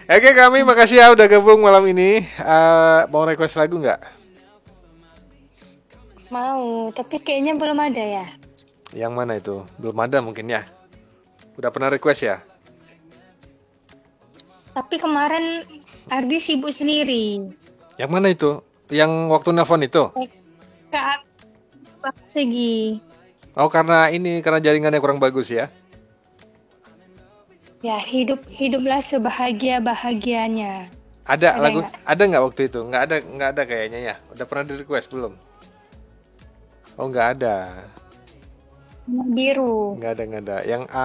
Oke, kami makasih ya udah gabung malam ini. Mau request lagu nggak? Mau, tapi kayaknya belum ada ya. Yang mana itu? Belum ada mungkin ya. Udah pernah request ya? Tapi kemarin Ardi sibuk sendiri. Yang mana itu? Yang waktu nelpon itu? Kak Segi. Oh, karena jaringannya kurang bagus ya. Ya, hiduplah sebahagia bahagianya. Ada Ada lagu, nggak? ada nggak waktu itu? Nggak ada kayaknya ya. Udah pernah di request belum? Oh, nggak ada. Biru. Nggak ada.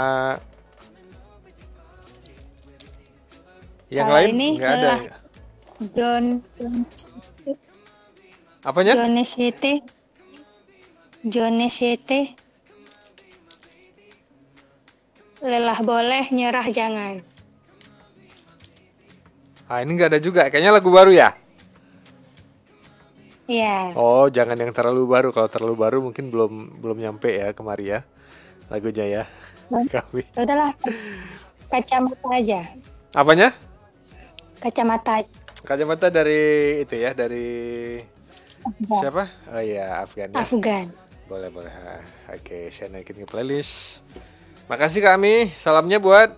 Yang Kalau lain ini nggak ada. lelah Don Apanya? Jonesete. Jonesete. Lelah boleh, nyerah jangan. Ah, ini nggak ada juga. Kayaknya lagu baru ya. Iya. Oh, jangan yang terlalu baru. Kalau terlalu baru mungkin belum nyampe ya kemari ya lagunya ya. Kami. Udahlah, kacamata aja. Apanya? Kacamata Kacamata dari itu ya, dari Afgan. siapa? Oh iya, Afgan ya. Afgan. Boleh. Oke, saya naikin ke playlist. Makasih kami. Salamnya buat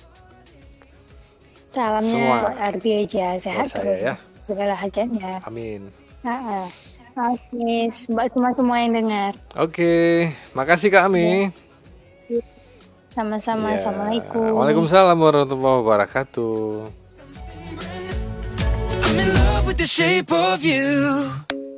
Salamnya semua. buat Ardi aja, sehat Buat saya terus ya. segala hajatnya. Amin. Oke, buat semua yang dengar. Oke, makasih kami. Sama-sama. Ya. Assalamualaikum. Waalaikumsalam warahmatullahi wabarakatuh. I'm in love with the shape of you.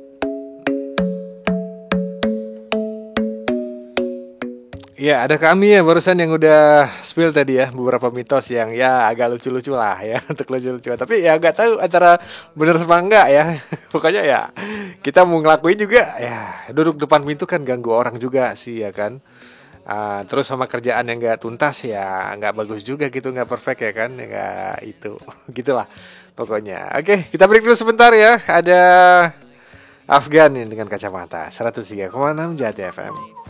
Ya, ada kami ya barusan yang udah spill tadi ya beberapa mitos yang ya agak lucu-lucu lah ya untuk lucu-lucu. Tapi ya nggak tahu antara benar sama enggak ya. Pokoknya ya kita mau ngelakuin juga ya duduk depan pintu kan ganggu orang juga sih ya kan. Terus sama kerjaan yang nggak tuntas ya nggak bagus juga gitu, nggak perfect ya kan, ya nggak itu gitulah pokoknya. Oke, kita break dulu sebentar ya. Ada Afgan nih dengan kacamata 103,6 Jati FM.